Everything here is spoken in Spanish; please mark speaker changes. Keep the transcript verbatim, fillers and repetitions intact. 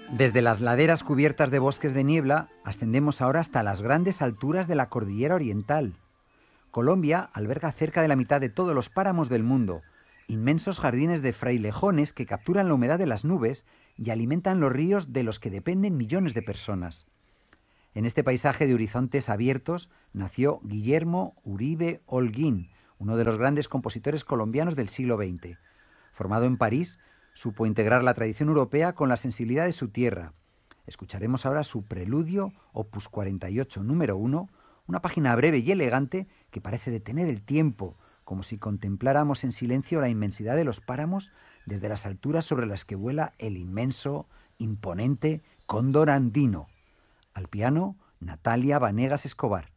Speaker 1: Desde las laderas cubiertas de bosques de niebla, ascendemos ahora hasta las grandes alturas de la cordillera oriental. Colombia alberga cerca de la mitad de todos los páramos del mundo, inmensos jardines de frailejones que capturan la humedad de las nubes y alimentan los ríos de los que dependen millones de personas. En este paisaje de horizontes abiertos nació Guillermo Uribe Holguín, uno de los grandes compositores colombianos del siglo veinte. Formado en París, supo integrar la tradición europea con la sensibilidad de su tierra. Escucharemos ahora su Preludio, opus cuarenta y ocho, número uno, una página breve y elegante que parece detener el tiempo, como si contempláramos en silencio la inmensidad de los páramos desde las alturas sobre las que vuela el inmenso, imponente cóndor andino. Al piano, Natalia Vanegas Escobar.